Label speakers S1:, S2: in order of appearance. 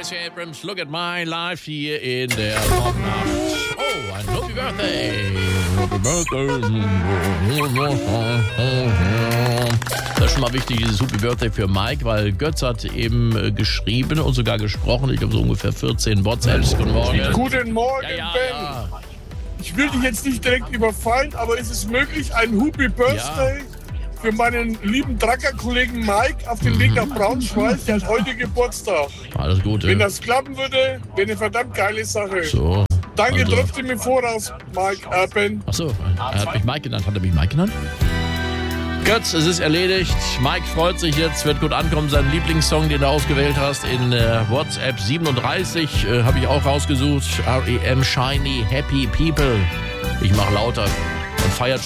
S1: Stacey Abrams, Look at My Life hier in der Popnacht. Oh, ein Happy Birthday. Happy Birthday. Das ist schon mal wichtig, dieses Happy Birthday für Mike, weil Götz hat eben geschrieben und sogar gesprochen. Ich habe so ungefähr 14 WhatsApps. Guten Morgen.
S2: Guten Morgen,
S1: Ja.
S2: Ben. Ich will dich jetzt nicht direkt überfallen, aber ist es möglich, ein Happy Birthday für meinen lieben Tracker-Kollegen Mike auf dem Weg nach Braunschweig? Der hat heute Geburtstag.
S1: Alles Gute.
S2: Wenn das klappen würde, wäre eine verdammt geile Sache.
S1: So.
S2: Danke
S1: Also.
S2: trotzdem im Voraus, Mike, Ben.
S1: Achso, er hat mich Mike genannt. Hat er mich Mike genannt? Götz, es ist erledigt. Mike freut sich jetzt, wird gut ankommen. Sein Lieblingssong, den du ausgewählt hast, in WhatsApp 37, habe ich auch rausgesucht. R.E.M. Shiny Happy People. Ich mache lauter und feiert